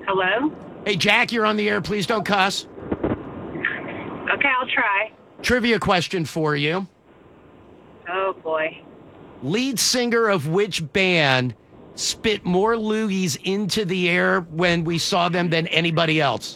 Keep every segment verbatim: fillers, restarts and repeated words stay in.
Hello? Hey, Jack, you're on the air. Please don't cuss. Okay, I'll try. Trivia question for you. Oh, boy. Lead singer of which band spit more loogies into the air when we saw them than anybody else?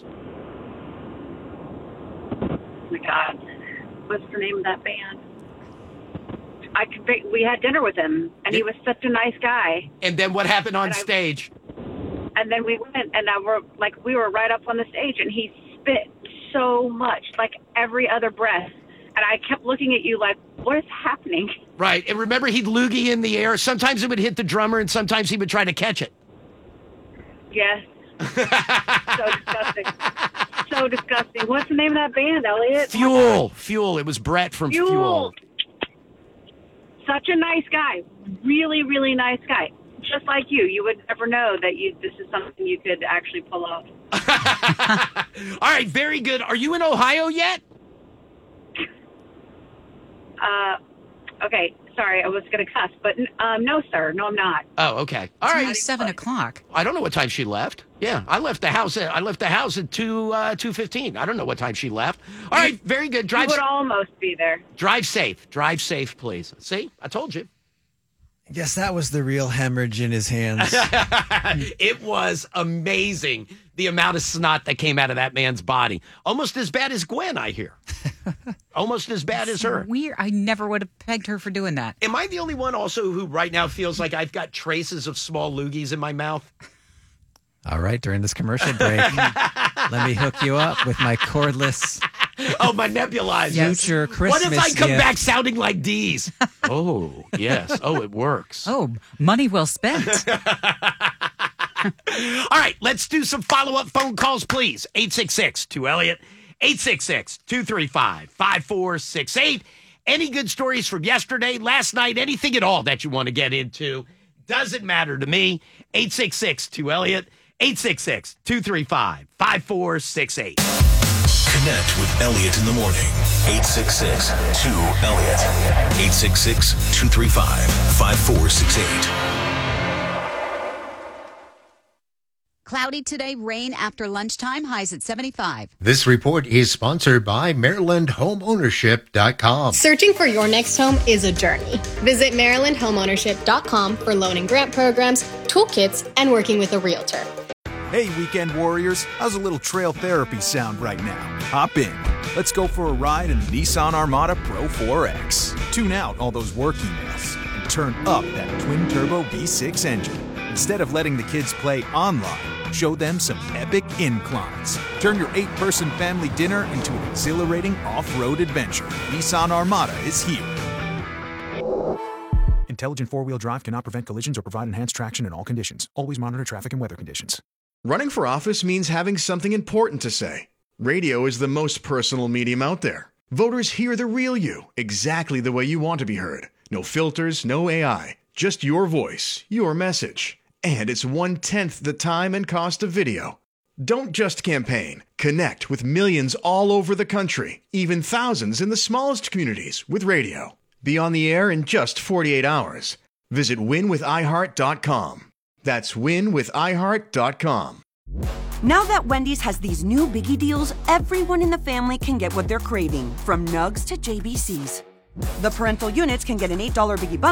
Oh, my God. What's the name of that band? I could be, we had dinner with him, and he was such a nice guy. And then what happened on And I- stage? And then we went, and I were like, we were right up on the stage, and he spit so much, like every other breath. And I kept looking at you like, what is happening? Right. And remember, he'd loogie in the air. Sometimes it would hit the drummer, and sometimes he would try to catch it. Yes. So disgusting. So disgusting. What's the name of that band, Elliot? Fuel. Fuel. It was Brett from Fuel. Fuel. Such a nice guy. Really, really nice guy. Just like you. You would never know that you this is something you could actually pull off. All right. Very good. Are you in Ohio yet? Uh, okay. Sorry, I was going to cuss, but um, no, sir. No, I'm not. Oh, okay. All It's right. only seven o'clock. I don't know what time she left. Yeah, I left the house. At, I left the house at two uh, two fifteen. I don't know what time she left. All right, very good. You Drive would almost be there. drive safe. Drive safe, please. See, I told you. I guess that was the real hemorrhage in his hands. It was amazing the amount of snot that came out of that man's body. Almost as bad as Gwen, I hear. Almost as bad as her. Weird. I never would have pegged her for doing that. Am I the only one also who right now feels like I've got traces of small loogies in my mouth? All right, during this commercial break, let me hook you up with my cordless Oh, my nebulizer. future Christmas What if I come gift. back sounding like D's? Oh, yes. Oh, it works. Oh, money well spent. All right, let's do some follow-up phone calls, please. eight six six, two Elliott, eight six six, two three five, five four six eight. Any good stories from yesterday, last night, anything at all that you want to get into, doesn't matter to me. eight six six, two Elliott, eight six six, two three five, five four six eight. Connect with Elliot in the morning. eight six six, two Elliott. eight six six, two three five, five four six eight. Cloudy today, rain after lunchtime, highs at seventy-five. This report is sponsored by Maryland Home Ownership dot com. Searching for your next home is a journey. Visit Maryland Home Ownership dot com for loan and grant programs, toolkits, and working with a realtor. Hey, weekend warriors, how's a little trail therapy sound right now? Hop in. Let's go for a ride in the Nissan Armada Pro four X. Tune out all those work emails and turn up that twin-turbo V six engine. Instead of letting the kids play online, show them some epic inclines. Turn your eight-person family dinner into an exhilarating off-road adventure. Nissan Armada is here. Intelligent four-wheel drive cannot prevent collisions or provide enhanced traction in all conditions. Always monitor traffic and weather conditions. Running for office means having something important to say. Radio is the most personal medium out there. Voters hear the real you, exactly the way you want to be heard. No filters, no A I, just your voice, your message. And it's one-tenth the time and cost of video. Don't just campaign. Connect with millions all over the country, even thousands in the smallest communities with radio. Be on the air in just forty-eight hours. Visit win with i heart dot com. That's win with i heart dot com. Now that Wendy's has these new biggie deals, everyone in the family can get what they're craving, from Nugs to J B Cs. The parental units can get an eight dollar biggie bundle